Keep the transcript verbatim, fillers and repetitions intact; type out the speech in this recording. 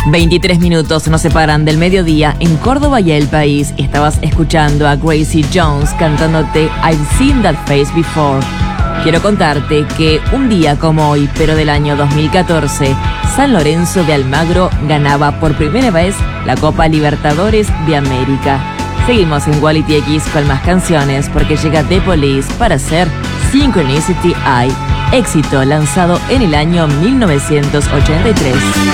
veintitrés minutos nos separan del mediodía en Córdoba y el país. Estabas escuchando a Gracie Jones cantándote I've Seen That Face Before. Quiero contarte que un día como hoy, pero del año dos mil catorce, San Lorenzo de Almagro ganaba por primera vez la Copa Libertadores de América. Seguimos en Quality X con más canciones porque llega The Police para hacer Synchronicity Eye, éxito lanzado en el año mil novecientos ochenta y tres.